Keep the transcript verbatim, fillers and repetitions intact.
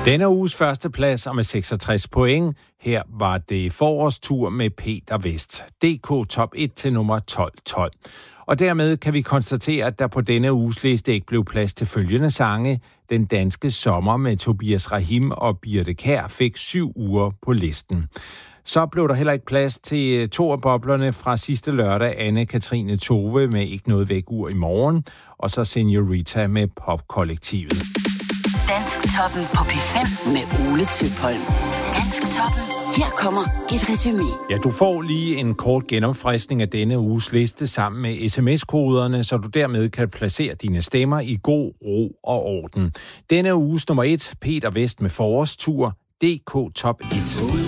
Denne uges første plads og med seksogtres point. Her var det forårstur med Peter Vest. D K top et til nummer tolv tolv. Og dermed kan vi konstatere, at der på denne uges liste ikke blev plads til følgende sange. Den danske sommer med Tobias Rahim og Birthe Kjær fik syv uger på listen. Så blev der heller ikke plads til to af boblerne fra sidste lørdag, Anne-Katrine Tove med Ikke noget væk-ur i morgen, og så Senorita med Popkollektivet. Dansktoppen på P fem med Ole Tøpholm. Dansktoppen. Her kommer et resumé. Ja, du får lige en kort genopfriskning af denne uges liste sammen med sms-koderne, så du dermed kan placere dine stemmer i god ro og orden. Denne uges nummer et, Peter Vest med forårstur, D K top et.